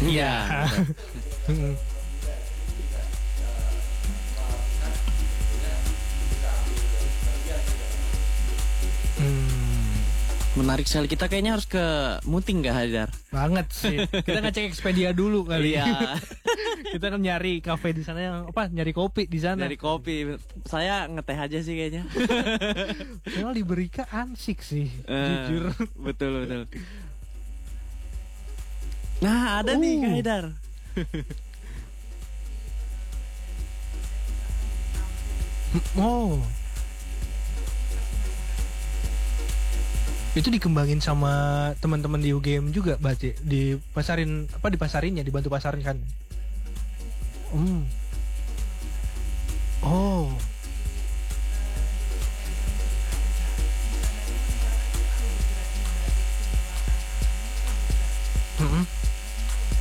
Iya. Mm. Hmm, Menarik sekali. Kita kayaknya harus ke Muting nggak, Haidar? banget sih. Kita ngecek Expedia dulu kali. Iya. Kita kan nyari kafe di sana yang apa? Nyari kopi di sana. Dari kopi. Saya ngeteh aja sih kayaknya. Soalnya di Berika ansik sih, Eh, jujur. Betul betul. Nah, ada nih Kak Haidar. Oh. Itu dikembangin sama teman-teman di UGM juga berarti dipasarin apa dipasarinnya dibantu pasarin kan. Oh. Mm-mm.